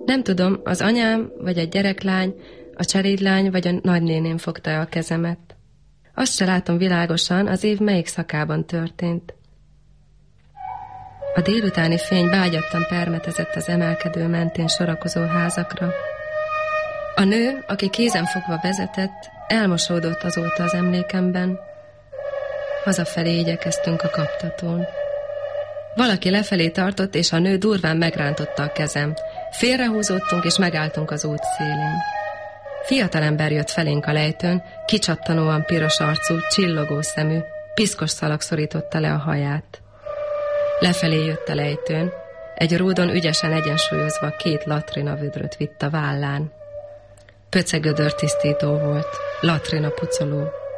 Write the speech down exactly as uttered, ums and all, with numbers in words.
Nem tudom, az anyám, vagy egy gyereklány, a cselédlány, vagy a nagynéném fogta a kezemet. Azt se látom világosan, az év melyik szakában történt. A délutáni fény beágyattan permetezett az emelkedő mentén sorakozó házakra. A nő, aki kézenfogva vezetett, elmosódott azóta az emlékemben. Hazafelé igyekeztünk a kaptatón. Valaki lefelé tartott, és a nő durván megrántotta a kezem. Félrehúzódtunk, és megálltunk az út szélén. Fiatalember jött felénk a lejtőn, kicsattanóan piros arcú, csillogó szemű, piszkos szalag szorította le a haját. Lefelé jött a lejtőn, egy ródon ügyesen egyensúlyozva két latrina vödröt vitt a vállán. Pöcegödör tisztító volt, latrina pucoló.